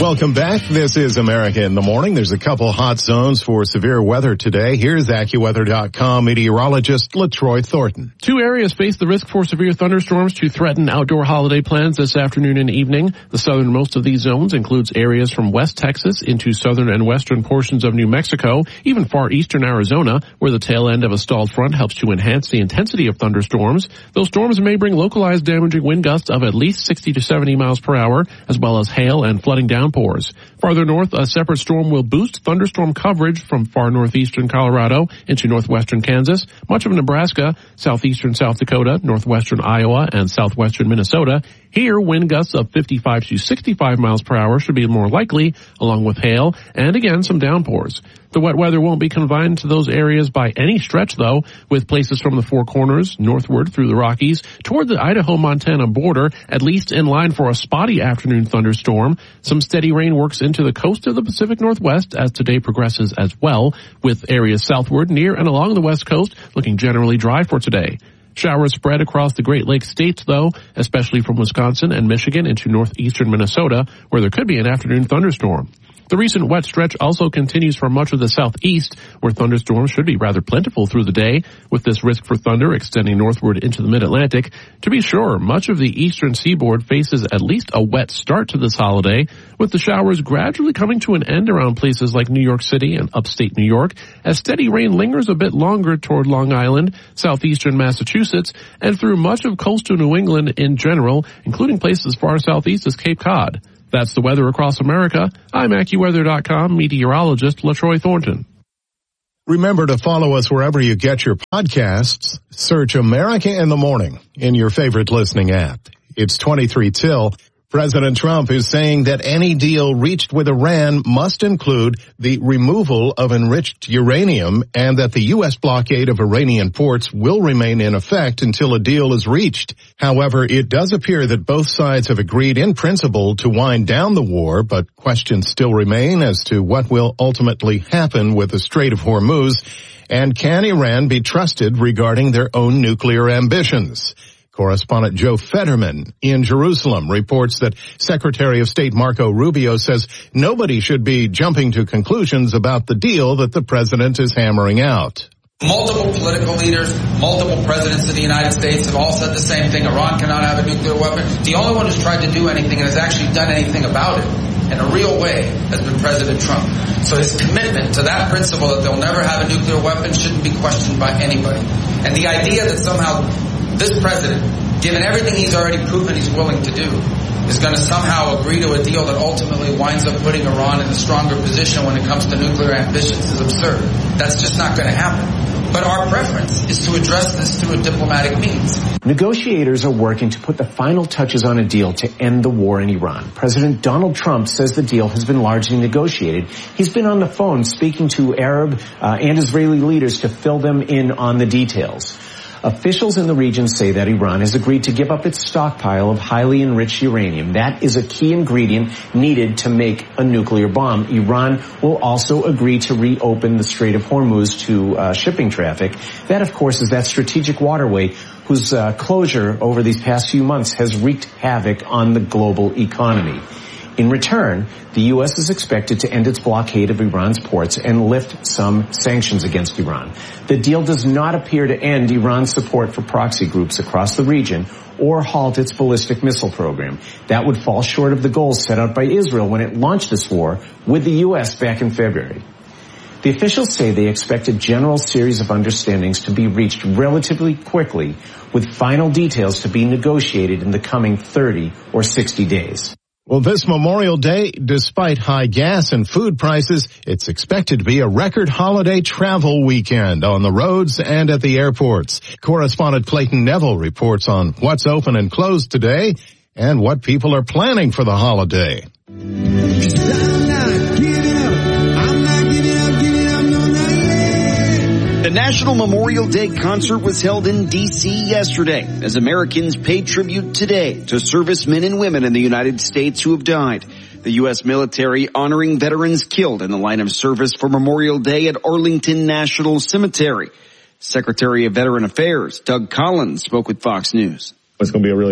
Welcome back. This is America in the Morning. There's a couple hot zones for severe weather today. Here's AccuWeather.com meteorologist LaTroy Thornton. Two areas face the risk for severe thunderstorms to threaten outdoor holiday plans this afternoon and evening. The southernmost of these zones includes areas from West Texas into southern and western portions of New Mexico, even far eastern Arizona, where the tail end of a stalled front helps to enhance the intensity of thunderstorms. Those storms may bring localized damaging wind gusts of at least 60 to 70 miles per hour, as well as hail and flooding downpours. Farther north, a separate storm will boost thunderstorm coverage from far northeastern Colorado into northwestern Kansas, much of Nebraska, southeastern South Dakota, northwestern Iowa, and southwestern Minnesota. Here, wind gusts of 55 to 65 miles per hour should be more likely, along with hail and, again, some downpours. The wet weather won't be confined to those areas by any stretch, though, with places from the Four Corners northward through the Rockies toward the Idaho-Montana border, at least in line for a spotty afternoon thunderstorm. Some steady rain works into the coast of the Pacific Northwest as today progresses as well, with areas southward, near and along the west coast looking generally dry for today. Showers spread across the Great Lakes states, though, especially from Wisconsin and Michigan into northeastern Minnesota, where there could be an afternoon thunderstorm. The recent wet stretch also continues for much of the southeast, where thunderstorms should be rather plentiful through the day, with this risk for thunder extending northward into the mid-Atlantic. To be sure, much of the eastern seaboard faces at least a wet start to this holiday, with the showers gradually coming to an end around places like New York City and upstate New York, as steady rain lingers a bit longer toward Long Island, southeastern Massachusetts, and through much of coastal New England in general, including places as far southeast as Cape Cod. That's the weather across America. I'm AccuWeather.com meteorologist LaTroy Thornton. Remember to follow us wherever you get your podcasts. Search America in the Morning in your favorite listening app. It's 23 till. President Trump is saying that any deal reached with Iran must include the removal of enriched uranium and that the U.S. blockade of Iranian ports will remain in effect until a deal is reached. However, it does appear that both sides have agreed in principle to wind down the war, but questions still remain as to what will ultimately happen with the Strait of Hormuz, and can Iran be trusted regarding their own nuclear ambitions? Correspondent Joe Fetterman in Jerusalem reports that Secretary of State Marco Rubio says nobody should be jumping to conclusions about the deal that the president is hammering out. Multiple political leaders, multiple presidents of the United States have all said the same thing. Iran cannot have a nuclear weapon. The only one who's tried to do anything and has actually done anything about it in a real way has been President Trump. So his commitment to that principle that they'll never have a nuclear weapon shouldn't be questioned by anybody. And the idea that somehow this president, given everything he's already proven he's willing to do, is going to somehow agree to a deal that ultimately winds up putting Iran in a stronger position when it comes to nuclear ambitions is absurd. That's just not going to happen. But our preference is to address this through a diplomatic means. Negotiators are working to put the final touches on a deal to end the war in Iran. President Donald Trump says the deal has been largely negotiated. He's been on the phone speaking to Arab and Israeli leaders to fill them in on the details. Officials in the region say that Iran has agreed to give up its stockpile of highly enriched uranium. That is a key ingredient needed to make a nuclear bomb. Iran will also agree to reopen the Strait of Hormuz to shipping traffic. That, of course, is that strategic waterway whose closure over these past few months has wreaked havoc on the global economy. In return, the U.S. is expected to end its blockade of Iran's ports and lift some sanctions against Iran. The deal does not appear to end Iran's support for proxy groups across the region or halt its ballistic missile program. That would fall short of the goals set out by Israel when it launched this war with the U.S. back in February. The officials say they expect a general series of understandings to be reached relatively quickly, with final details to be negotiated in the coming 30 or 60 days. Well, this Memorial Day, despite high gas and food prices, it's expected to be a record holiday travel weekend on the roads and at the airports. Correspondent Clayton Neville reports on what's open and closed today and what people are planning for the holiday. The National Memorial Day concert was held in D.C. yesterday as Americans paid tribute today to servicemen and women in the United States who have died. The U.S. military honoring veterans killed in the line of service for Memorial Day at Arlington National Cemetery. Secretary of Veteran Affairs Doug Collins spoke with Fox News. It's going to be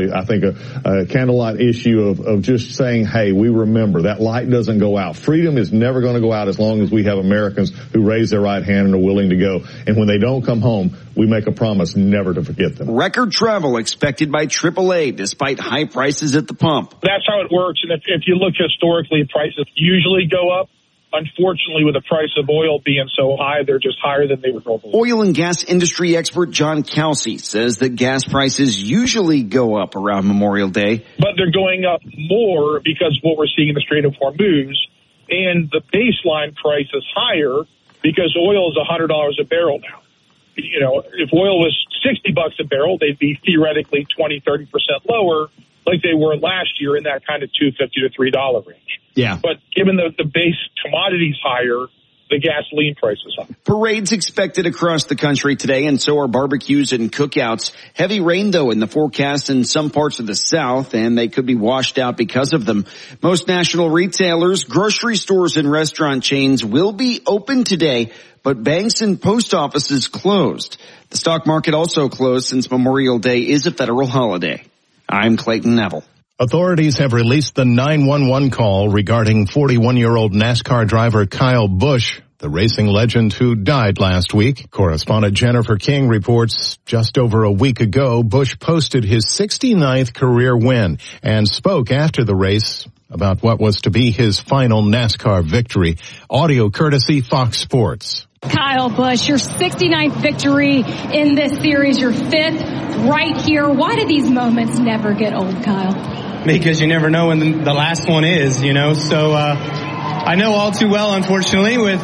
a candlelight issue of just saying, hey, we remember that light doesn't go out. Freedom is never going to go out as long as we have Americans who raise their right hand and are willing to go. And when they don't come home, we make a promise never to forget them. Record travel expected by AAA despite high prices at the pump. That's how it works. And if you look historically, prices usually go up. Unfortunately, with the price of oil being so high, they're just higher than they were normally. Oil and gas industry expert John Kelsey says that gas prices usually go up around Memorial Day. But they're going up more because of what we're seeing in the Strait of Hormuz. And the baseline price is higher because oil is $100 a barrel now. You know, if oil was $60 a barrel, they'd be theoretically 20-30% lower like they were last year in that kind of $2.50 to $3 range. Yeah. But given the base commodities higher, the gasoline price is high. Parades expected across the country today, and so are barbecues and cookouts. Heavy rain, though, in the forecast in some parts of the South, and they could be washed out because of them. Most national retailers, grocery stores, and restaurant chains will be open today, but banks and post offices closed. The stock market also closed since Memorial Day is a federal holiday. I'm Clayton Neville. Authorities have released the 911 call regarding 41-year-old NASCAR driver Kyle Busch, the racing legend who died last week. Correspondent Jennifer King reports just over a week ago, Busch posted his 69th career win and spoke after the race about what was to be his final NASCAR victory. Audio courtesy Fox Sports. Kyle Busch, your 69th victory in this series, your 5th right here. Why do these moments never get old, Kyle? Because you never know when the last one is, you know. So I know all too well, unfortunately, with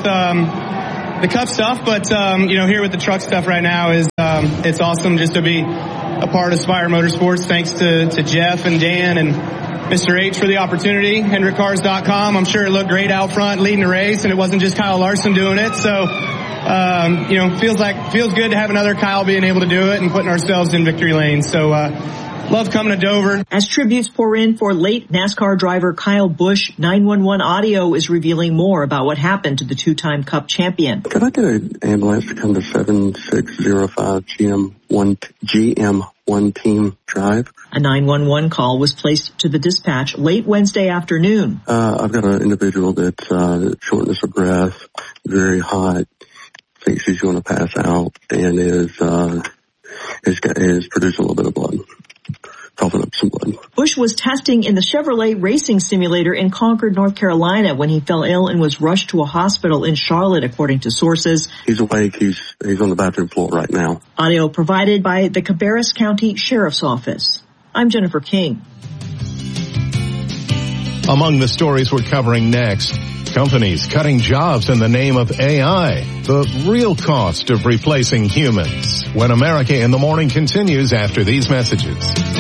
the Cup stuff. But, here with the truck stuff right now is it's awesome just to be a part of Spire Motorsports. Thanks to Jeff and Dan and Mr. H for the opportunity. HendrickCars.com. I'm sure it looked great out front leading the race, and it wasn't just Kyle Larson doing it. So, feels good to have another Kyle being able to do it and putting ourselves in victory lane. So, love coming to Dover. As tributes pour in for late NASCAR driver Kyle Busch, 911 audio is revealing more about what happened to the two-time Cup champion. Could I get an ambulance to come to 7605 GM1 Team Drive? A 911 call was placed to the dispatch late Wednesday afternoon. I've got an individual that's shortness of breath, very hot, thinks he's going to pass out, and is producing a little bit of blood. Coughing up some blood. Busch was testing in the Chevrolet Racing Simulator in Concord, North Carolina when he fell ill and was rushed to a hospital in Charlotte, according to sources. He's awake. He's on the bathroom floor right now. Audio provided by the Cabarrus County Sheriff's Office. I'm Jennifer King. Among the stories we're covering next, companies cutting jobs in the name of AI. The real cost of replacing humans. When America in the Morning continues after these messages.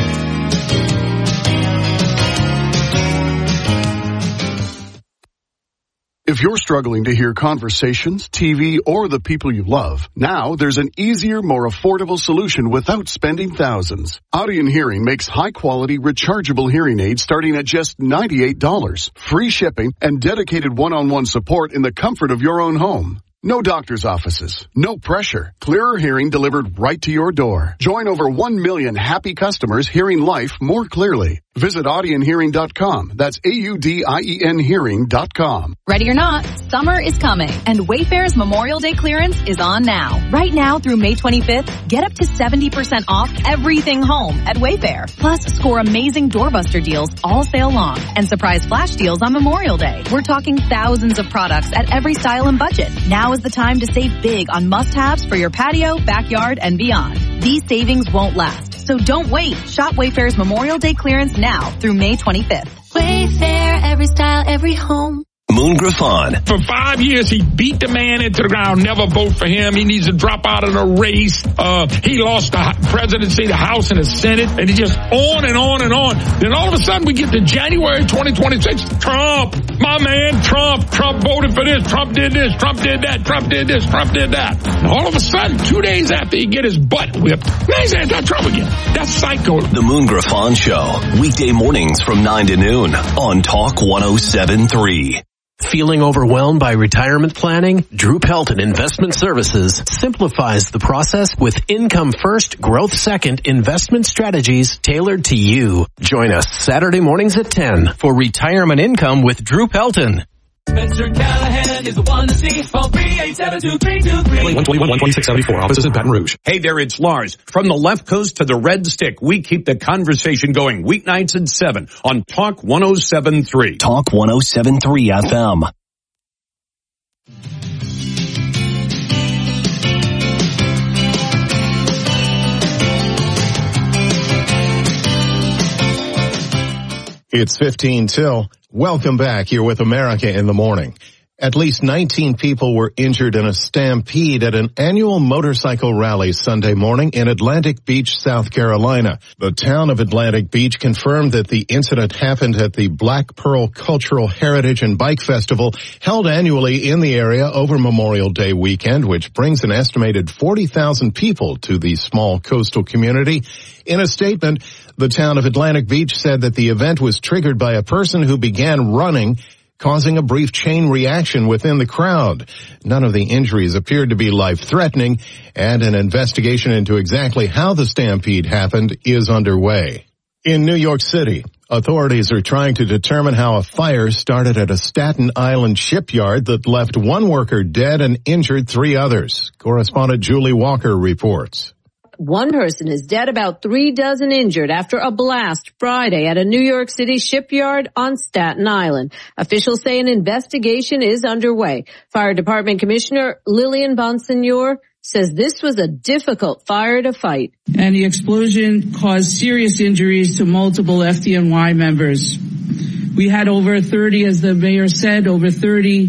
If you're struggling to hear conversations, TV, or the people you love, now there's an easier, more affordable solution without spending thousands. Audien Hearing makes high-quality, rechargeable hearing aids starting at just $98. Free shipping and dedicated one-on-one support in the comfort of your own home. No doctor's offices, no pressure. Clearer hearing delivered right to your door. Join over 1 million happy customers hearing life more clearly. Visit AudienHearing.com. That's AUDIEN Hearing.com. Ready or not, summer is coming, and Wayfair's Memorial Day clearance is on now. Right now through May 25th, get up to 70% off everything home at Wayfair. Plus, score amazing doorbuster deals all sale long and surprise flash deals on Memorial Day. We're talking thousands of products at every style and budget. Now is the time to save big on must-haves for your patio, backyard, and beyond. These savings won't last. So don't wait. Shop Wayfair's Memorial Day clearance now through May 25th. Wayfair, every style, every home. Moon Griffon. For 5 years, he beat the man into the ground. Never vote for him. He needs to drop out of the race. He lost the presidency, the House, and the Senate, and he just on and on and on. Then all of a sudden, we get to January 2026. Trump, my man, Trump voted for this. Trump did this. Trump did that. Trump did this. Trump did that. And all of a sudden, 2 days after he get his butt whipped, now he's anti-Trump again. That's psycho. The Moon Griffon Show, weekday mornings from 9 to noon on Talk 107.3. Feeling overwhelmed by retirement planning? Drew Pelton Investment Services simplifies the process with income first, growth second investment strategies tailored to you. Join us Saturday mornings at 10 for Retirement Income with Drew Pelton. Spencer Callahan is the one to see. Phone 387-2323. 121-126-74. Offices in Baton Rouge. Hey there, it's Lars. From the left coast to the red stick, we keep the conversation going weeknights at 7 on Talk 107.3. Talk 107.3 FM. It's 15 till. Welcome back. You're with America in the Morning. At least 19 people were injured in a stampede at an annual motorcycle rally Sunday morning in Atlantic Beach, South Carolina. The town of Atlantic Beach confirmed that the incident happened at the Black Pearl Cultural Heritage and Bike Festival held annually in the area over Memorial Day weekend, which brings an estimated 40,000 people to the small coastal community. In a statement, the town of Atlantic Beach said that the event was triggered by a person who began running, causing a brief chain reaction within the crowd. None of the injuries appeared to be life-threatening, and an investigation into exactly how the stampede happened is underway. In New York City, authorities are trying to determine how a fire started at a Staten Island shipyard that left one worker dead and injured 3 others. Correspondent Julie Walker reports. One person is dead, about 3 dozen injured after a blast Friday at a New York City shipyard on Staten Island. Officials say an investigation is underway. Fire Department Commissioner Lillian Bonsignor says this was a difficult fire to fight. And the explosion caused serious injuries to multiple FDNY members. We had over 30, as the mayor said, over 30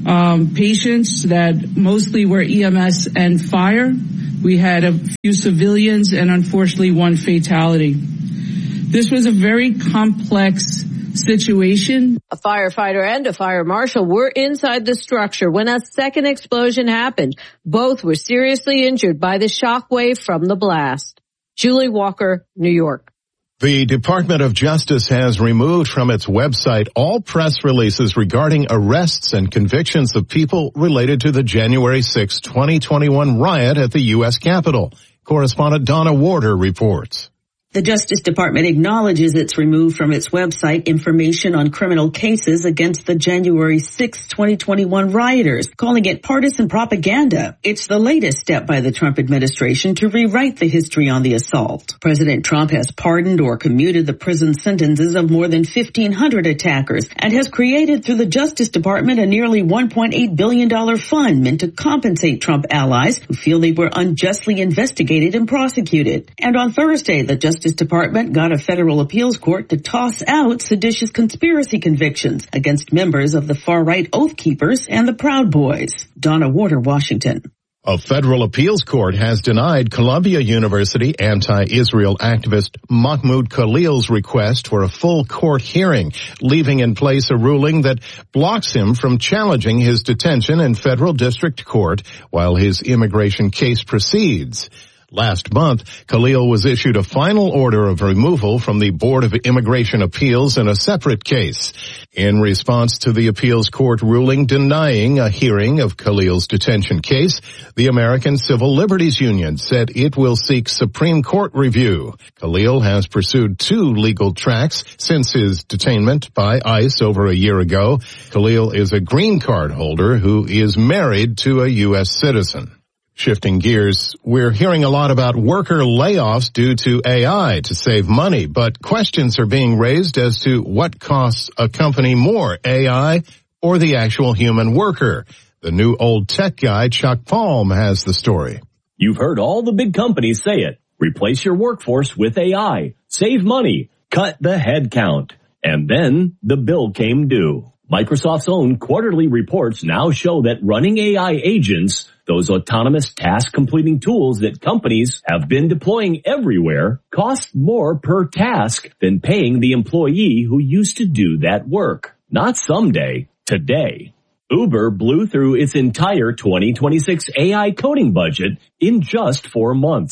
patients that mostly were EMS and fire. We had a few civilians and unfortunately 1 fatality. This was a very complex situation. A firefighter and a fire marshal were inside the structure when a second explosion happened. Both were seriously injured by the shockwave from the blast. Julie Walker, New York. The Department of Justice has removed from its website all press releases regarding arrests and convictions of people related to the January 6, 2021 riot at the U.S. Capitol. Correspondent Donna Warder reports. The Justice Department acknowledges it's removed from its website information on criminal cases against the January 6, 2021 rioters, calling it partisan propaganda. It's the latest step by the Trump administration to rewrite the history on the assault. President Trump has pardoned or commuted the prison sentences of more than 1,500 attackers and has created through the Justice Department a nearly $1.8 billion fund meant to compensate Trump allies who feel they were unjustly investigated and prosecuted. And on Thursday, the Justice Department got a federal appeals court to toss out seditious conspiracy convictions against members of the far-right Oath Keepers and the Proud Boys. Donna Warder, Washington. A federal appeals court has denied Columbia University anti-Israel activist Mahmoud Khalil's request for a full court hearing, leaving in place a ruling that blocks him from challenging his detention in federal district court while his immigration case proceeds. Last month, Khalil was issued a final order of removal from the Board of Immigration Appeals in a separate case. In response to the appeals court ruling denying a hearing of Khalil's detention case, the American Civil Liberties Union said it will seek Supreme Court review. Khalil has pursued 2 legal tracks since his detainment by ICE over a year ago. Khalil is a green card holder who is married to a U.S. citizen. Shifting gears, we're hearing a lot about worker layoffs due to AI to save money, but questions are being raised as to what costs a company more, AI or the actual human worker. The new old tech guy, Chuck Palm, has the story. You've heard all the big companies say it. Replace your workforce with AI. Save money. Cut the head count. And then the bill came due. Microsoft's own quarterly reports now show that running AI agents, those autonomous task-completing tools that companies have been deploying everywhere, cost more per task than paying the employee who used to do that work. Not someday, today. Uber blew through its entire 2026 AI coding budget in just 4 months.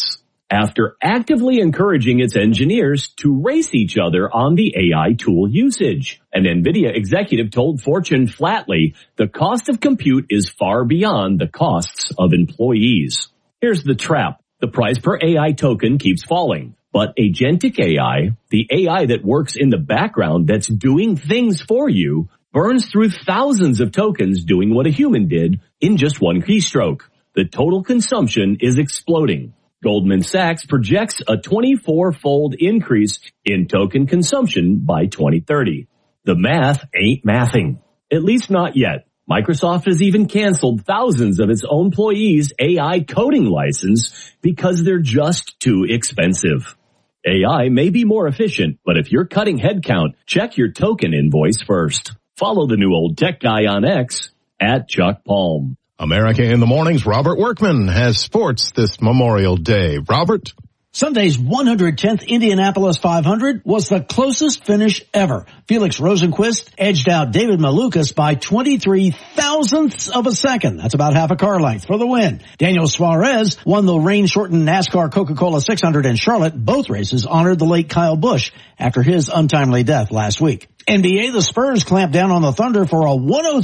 after actively encouraging its engineers to race each other on the AI tool usage. An NVIDIA executive told Fortune flatly, the cost of compute is far beyond the costs of employees. Here's the trap. The price per AI token keeps falling. But agentic AI, the AI that works in the background that's doing things for you, burns through thousands of tokens doing what a human did in just one keystroke. The total consumption is exploding. Goldman Sachs projects a 24-fold increase in token consumption by 2030. The math ain't mathing. At least not yet. Microsoft has even canceled thousands of its own employees' AI coding license because they're just too expensive. AI may be more efficient, but if you're cutting headcount, check your token invoice first. Follow the new old tech guy on X at Chuck Palm. America in the Morning's Robert Workman has sports this Memorial Day. Robert? Sunday's 110th Indianapolis 500 was the closest finish ever. Felix Rosenqvist edged out David Malukas by 23 thousandths of a second. That's about half a car length for the win. Daniel Suarez won the rain-shortened NASCAR Coca-Cola 600 in Charlotte. Both races honored the late Kyle Busch after his untimely death last week. NBA, the Spurs clamped down on the Thunder for a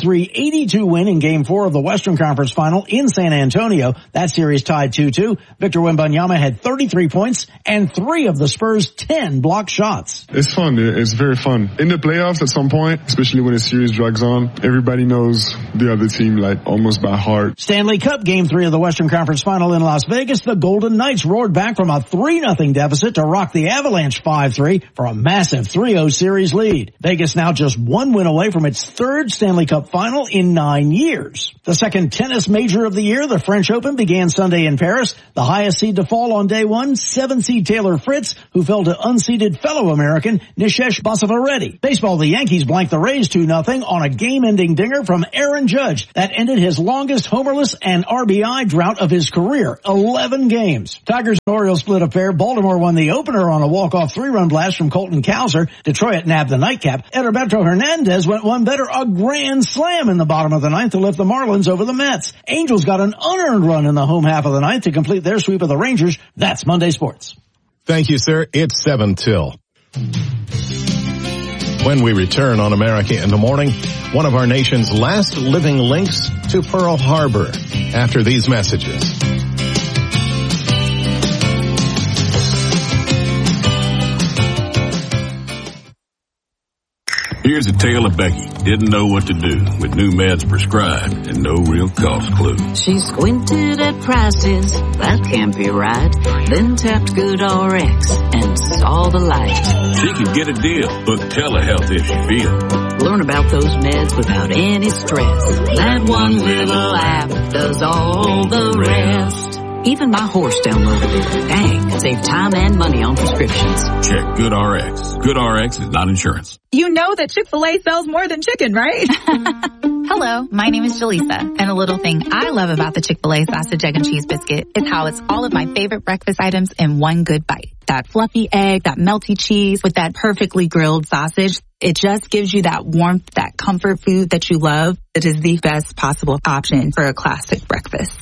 103-82 win in Game 4 of the Western Conference Final in San Antonio. That series tied 2-2. Victor Wembanyama had 33 points and 3 of the Spurs' 10 blocked shots. It's fun. It's very fun. In the playoffs at some point, especially when a series drags on, everybody knows the other team like almost by heart. Stanley Cup Game 3 of the Western Conference Final in Las Vegas. The Golden Knights roared back from a 3-0 deficit to rock the Avalanche 5-3 for a massive 3-0 series lead. Vegas now just one win away from its third Stanley Cup final in 9 years. The second tennis major of the year, the French Open, began Sunday in Paris. The highest seed to fall on day one, 7-seed Taylor Fritz, who fell to unseeded fellow American Nishesh Basavaredi. Baseball, the Yankees blanked the Rays 2-0 on a game-ending dinger from Aaron Judge. That ended his longest homerless and RBI drought of his career, 11 games. Tigers and Orioles split a pair. Baltimore won the opener on a walk-off 3-run blast from Colton Cowser. Detroit nabbed the nightcap. Edilberto Hernandez went one better, a grand slam in the bottom of the ninth to lift the Marlins over the Mets. Angels got an unearned run in the home half of the ninth to complete their sweep of the Rangers. That's Monday Sports. Thank you, sir. It's 7 till. When we return on America in the Morning, one of our nation's last living links to Pearl Harbor after these messages. Here's a tale of Becky. Didn't know what to do with new meds prescribed and no real cost clue. She squinted at prices, that can't be right. Then tapped GoodRx and saw the light. She could get a deal, book telehealth if she feels. Learn about those meds without any stress. That one little app does all the rest. Even my horse downloaded it. Dang, save time and money on prescriptions. Check GoodRx. GoodRx is not insurance. You know that Chick-fil-A sells more than chicken, right? Hello, my name is Jaleesa, and a little thing I love about the Chick-fil-A sausage, egg, and cheese biscuit is how it's all of my favorite breakfast items in one good bite. That fluffy egg, that melty cheese with that perfectly grilled sausage. It just gives you that warmth, that comfort food that you love. It is the best possible option for a classic breakfast.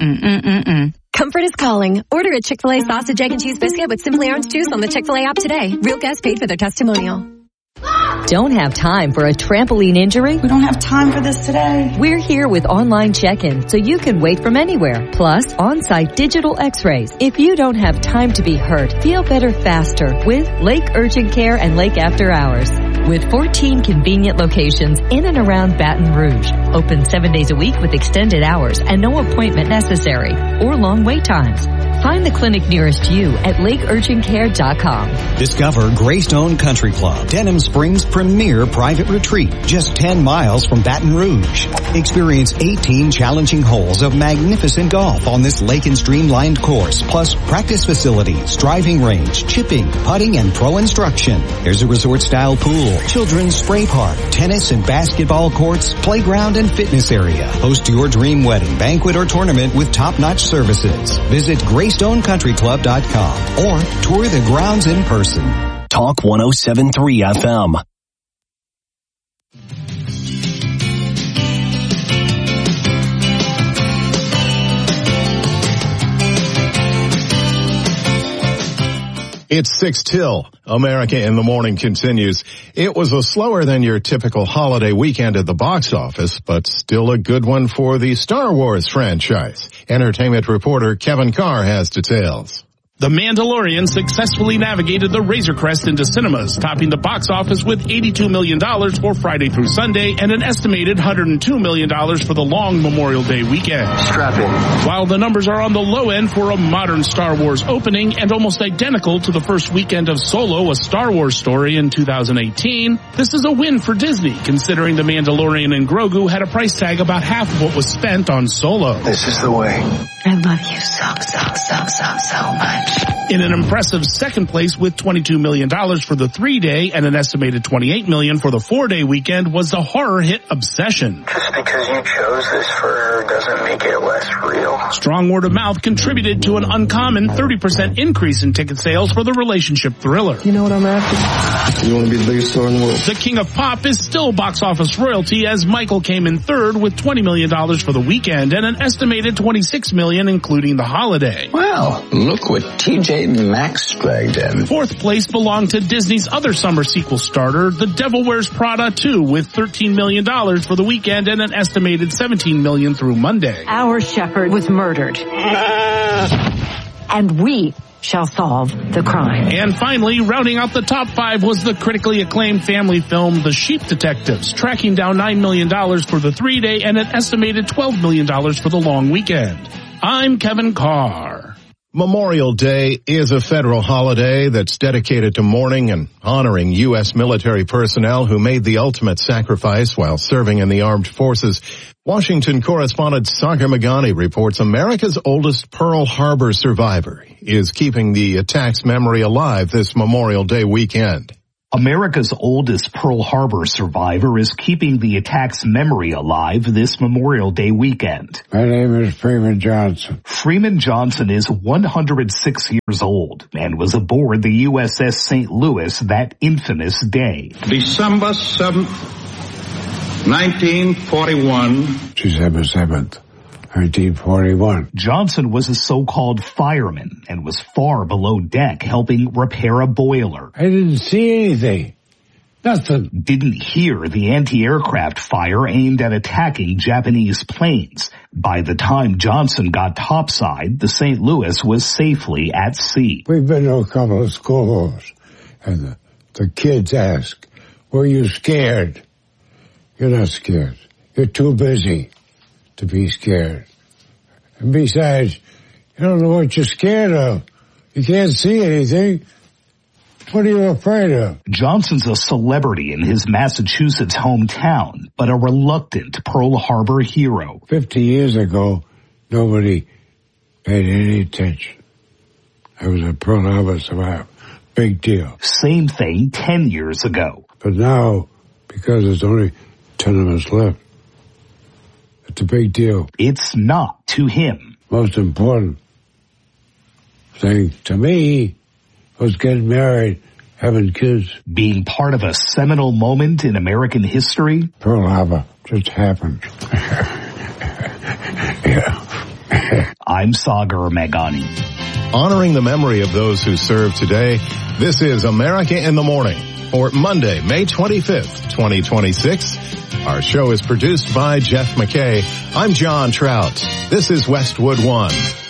Comfort is calling. Order a Chick-fil-A sausage, egg, and cheese biscuit with Simply Orange juice on the Chick-fil-A app today. Real guests paid for their testimonial. Don't have time for a trampoline injury? We don't have time for this today. We're here with online check-in so you can wait from anywhere. Plus, on-site digital x-rays. If you don't have time to be hurt, feel better faster with Lake Urgent Care and Lake After Hours. With 14 convenient locations in and around Baton Rouge. Open 7 days a week with extended hours and no appointment necessary or long wait times. Find the clinic nearest you at lakeurgentcare.com. Discover Greystone Country Club, Denham Springs' premier private retreat, just 10 miles from Baton Rouge. Experience 18 challenging holes of magnificent golf on this lake and streamlined course, plus practice facilities, driving range, chipping, putting, and pro instruction. There's a resort-style pool, children's spray park, tennis and basketball courts, playground and fitness area. Host your dream wedding, banquet, or tournament with top-notch services. Visit Greystone.com or tour the grounds in person. Talk 107.3 FM. It's 6 till. America in the Morning continues. It was a slower than your typical holiday weekend at the box office, but still a good one for the Star Wars franchise. Entertainment reporter Kevin Carr has details. The Mandalorian successfully navigated the Razor Crest into cinemas, topping the box office with $82 million for Friday through Sunday and an estimated $102 million for the long Memorial Day weekend. Strap in. While the numbers are on the low end for a modern Star Wars opening and almost identical to the first weekend of Solo, a Star Wars story in 2018, this is a win for Disney, considering The Mandalorian and Grogu had a price tag about half of what was spent on Solo. This is the way. I love you so much. In an impressive second place with $22 million for the 3-day and an estimated $28 million for the 4-day weekend was the horror hit Obsession. Just because you chose this for her doesn't make it less real. Strong word of mouth contributed to an uncommon 30% increase in ticket sales for the relationship thriller. You know what I'm after? You want to be the biggest star in the world. The King of Pop is still box office royalty as Michael came in third with $20 million for the weekend and an estimated $26 million including the holiday. Wow, look what TJ Maxx dragged in. Fourth place belonged to Disney's other summer sequel starter, The Devil Wears Prada 2, with $13 million for the weekend and an estimated $17 million through Monday. Our shepherd was murdered. And we shall solve the crime. And finally, rounding out the top 5 was the critically acclaimed family film, The Sheep Detectives, tracking down $9 million for the 3-day and an estimated $12 million for the long weekend. I'm Kevin Carr. Memorial Day is a federal holiday that's dedicated to mourning and honoring U.S. military personnel who made the ultimate sacrifice while serving in the armed forces. Washington correspondent Sagar Meghani reports America's oldest Pearl Harbor survivor is keeping the attack's memory alive this Memorial Day weekend. America's oldest Pearl Harbor survivor is keeping the attack's memory alive this Memorial Day weekend. My name is Freeman Johnson. Freeman Johnson is 106 years old and was aboard the USS St. Louis that infamous day. December 7th, 1941. December 7th. 1941. Johnson was a so-called fireman and was far below deck helping repair a boiler. I didn't see anything. Nothing. Didn't hear the anti-aircraft fire aimed at attacking Japanese planes. By the time Johnson got topside, the St. Louis was safely at sea. We've been to a couple of schools, and the kids ask, were you scared? You're not scared. You're too busy to be scared. And besides, you don't know what you're scared of. You can't see anything. What are you afraid of? Johnson's a celebrity in his Massachusetts hometown, but a reluctant Pearl Harbor hero. 50 years ago, nobody paid any attention. I was a Pearl Harbor survivor. Big deal. Same thing 10 years ago. But now, because there's only 10 of us left, it's a big deal. It's not to him. Most important thing to me was getting married, having kids. Being part of a seminal moment in American history. Pearl Harbor just happened. Yeah. I'm Sagar Meghani. Honoring the memory of those who served today, this is America in the Morning for Monday, May 25th, 2026. Our show is produced by Jeff McKay. I'm John Trout. This is Westwood One.